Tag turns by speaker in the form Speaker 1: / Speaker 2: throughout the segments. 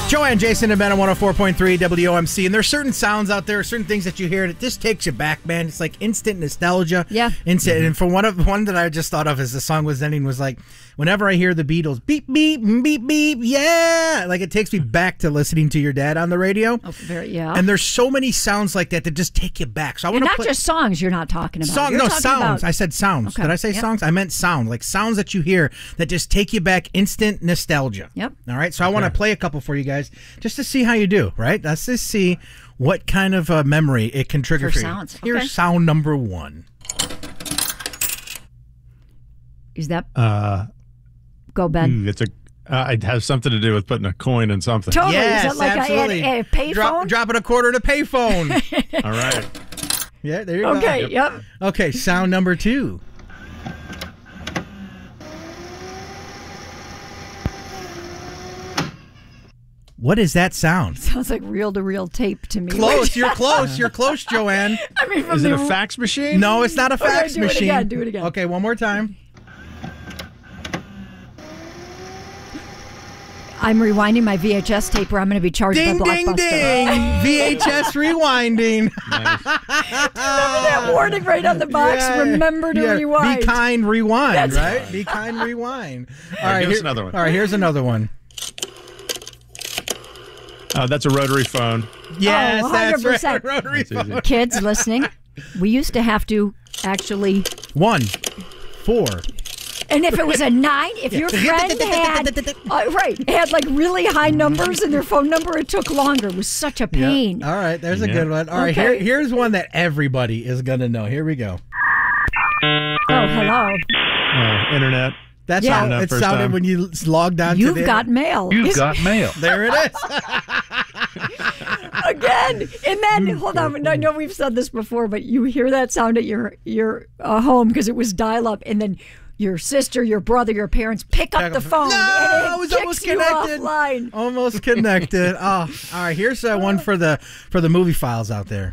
Speaker 1: Joanne, Jason, and Ben on 104.3 WOMC. And there's certain sounds out there, certain things that you hear, and it just takes you back, man. It's like instant nostalgia.
Speaker 2: Yeah.
Speaker 1: Instant. And for one that I just thought of as the song was ending was like, whenever I hear the Beatles, beep, beep, beep, beep, yeah. Like it takes me back to listening to your dad on the radio.
Speaker 2: Oh, yeah.
Speaker 1: And there's so many sounds like that that just take you back. So I want to
Speaker 2: not just songs you're not talking about.
Speaker 1: No, sounds. I said sounds.
Speaker 2: Okay.
Speaker 1: Did I say songs? I meant sound. Like sounds that you hear that just take you back, instant nostalgia.
Speaker 2: Yep.
Speaker 1: All right. So I want to play a couple for you guys just to see how you do, right? Let's just see what kind of memory it can trigger for
Speaker 2: sounds.
Speaker 1: you. Here's sound number one.
Speaker 2: Is that... Go, Ben.
Speaker 3: It has something to do with putting a coin in something.
Speaker 2: Totally.
Speaker 1: Yes,
Speaker 2: Is that like
Speaker 1: absolutely.
Speaker 2: a payphone?
Speaker 1: Dropping a quarter in a payphone.
Speaker 3: All right.
Speaker 1: Yeah, there you go.
Speaker 2: Okay, yep.
Speaker 1: Okay, sound number two. What is that sound?
Speaker 2: Sounds like reel-to-reel tape to me.
Speaker 1: Close. You're close. You're close, Joanne.
Speaker 2: I mean,
Speaker 3: Is it a fax machine?
Speaker 1: No, it's not a fax
Speaker 2: do
Speaker 1: machine.
Speaker 2: Do it again.
Speaker 1: Okay, one more time.
Speaker 2: I'm rewinding my VHS tape where I'm going to be charged
Speaker 1: Ding,
Speaker 2: by
Speaker 1: ding,
Speaker 2: Blockbuster.
Speaker 1: ding. VHS rewinding.
Speaker 3: Nice.
Speaker 2: Remember that warning right on the box?
Speaker 1: Yeah.
Speaker 2: Remember to rewind.
Speaker 1: Be kind, rewind,
Speaker 2: That's
Speaker 1: right? Be kind, rewind. All right,
Speaker 3: give us another one.
Speaker 1: All right, here's another one.
Speaker 3: That's a rotary phone.
Speaker 1: Yes, that's
Speaker 2: 100%.
Speaker 1: right. Rotary
Speaker 3: That's easy.
Speaker 1: phone.
Speaker 2: Kids listening, we used to have to actually...
Speaker 1: 1, 4.
Speaker 2: And if it was a 9, if your friend had like really high numbers in their phone number, it took longer. It was such a pain.
Speaker 1: All right, there's a
Speaker 3: Yeah.
Speaker 1: good one. All right,
Speaker 2: Okay.
Speaker 1: here's one that everybody is going to know. Here we go.
Speaker 2: Oh, hello.
Speaker 3: Internet.
Speaker 1: That's
Speaker 2: Yeah.
Speaker 1: how
Speaker 3: Enough
Speaker 1: it
Speaker 3: first
Speaker 1: sounded
Speaker 3: time.
Speaker 1: when you logged on to
Speaker 2: You've
Speaker 1: the
Speaker 2: got mail.
Speaker 4: You've got mail.
Speaker 1: There it is.
Speaker 2: Again. And then, hold on. I know we've said this before, but you hear that sound at your home because it was dial-up, and then your sister, your brother, your parents pick up the phone.
Speaker 1: No,
Speaker 2: and it
Speaker 1: I was
Speaker 2: kicks
Speaker 1: almost
Speaker 2: you
Speaker 1: connected.
Speaker 2: offline.
Speaker 1: Almost connected. Oh, all right. Here's one for the movie files out there.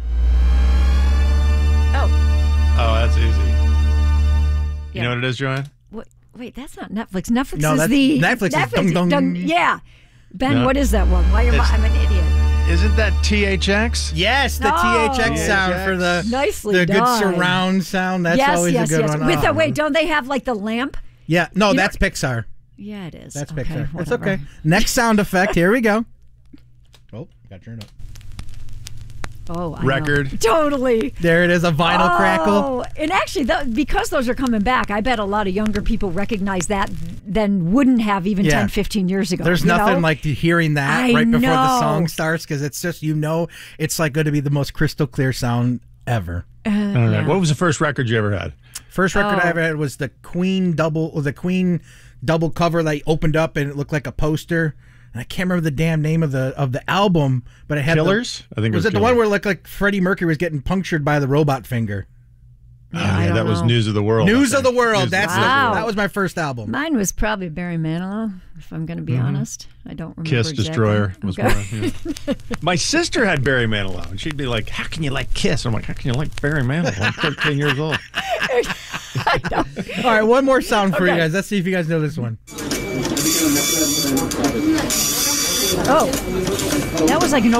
Speaker 3: Oh, that's easy. You
Speaker 2: Yeah.
Speaker 3: know what it is, Joanne?
Speaker 2: Wait, that's not Netflix. Netflix
Speaker 1: No,
Speaker 2: is
Speaker 1: that's-
Speaker 2: the...
Speaker 1: Netflix is dung, dung.
Speaker 2: Yeah. Ben,
Speaker 3: No.
Speaker 2: what is that one? Why am
Speaker 3: It's-
Speaker 2: I'm an idiot.
Speaker 3: Isn't that THX?
Speaker 1: Yes, the
Speaker 2: No.
Speaker 1: THX sound for the
Speaker 2: Nicely
Speaker 1: good
Speaker 2: done.
Speaker 1: surround sound. That's
Speaker 2: yes,
Speaker 1: always
Speaker 2: yes,
Speaker 1: a good
Speaker 2: yes.
Speaker 1: one.
Speaker 2: With
Speaker 1: Oh.
Speaker 2: the, wait, don't they have like the lamp?
Speaker 1: Yeah, no,
Speaker 2: You
Speaker 1: that's Pixar.
Speaker 2: Yeah, it is.
Speaker 1: That's
Speaker 2: okay,
Speaker 1: Pixar. It's
Speaker 2: whatever.
Speaker 1: okay. Next sound effect. Here we go. Oh, got turned up.
Speaker 2: Oh, I
Speaker 3: Record.
Speaker 2: know. Totally.
Speaker 1: There it is, a vinyl crackle.
Speaker 2: Oh, and actually, because those are coming back, I bet a lot of younger people recognize that than wouldn't have even 10, 15 years ago.
Speaker 1: There's
Speaker 2: you
Speaker 1: nothing
Speaker 2: know?
Speaker 1: like hearing that
Speaker 2: I
Speaker 1: right before the
Speaker 2: know.
Speaker 1: song starts because it's just, it's like going to be the most crystal clear sound ever.
Speaker 3: All right.
Speaker 2: Yeah.
Speaker 3: What was the first record you ever had?
Speaker 1: First record
Speaker 2: Oh.
Speaker 1: I ever had was the Queen double cover that opened up and it looked like a poster. And I can't remember the damn name of the album, but it had
Speaker 3: Killers? I think it
Speaker 1: was
Speaker 3: was
Speaker 1: it the one
Speaker 3: Killers.
Speaker 1: where like Freddie Mercury was getting punctured by the robot finger?
Speaker 2: I don't
Speaker 3: that was
Speaker 2: know.
Speaker 3: News of the World.
Speaker 1: News
Speaker 3: I
Speaker 1: of the
Speaker 3: think.
Speaker 1: World.
Speaker 3: News of the
Speaker 1: That's
Speaker 3: World.
Speaker 2: Wow.
Speaker 1: that was my first album.
Speaker 2: Mine was probably Barry Manilow, if I'm going to be honest. I don't remember
Speaker 3: Kiss
Speaker 2: exactly.
Speaker 3: Destroyer was
Speaker 2: Okay.
Speaker 3: one. Yeah. My sister had Barry Manilow, and she'd be like, "How can you like Kiss?" I'm like, "How can you like Barry Manilow? I'm 13 years old."
Speaker 2: I know.
Speaker 1: All right, one more sound for you
Speaker 2: Okay.
Speaker 1: guys. Let's see if you guys know this one.
Speaker 2: Oh, that was like an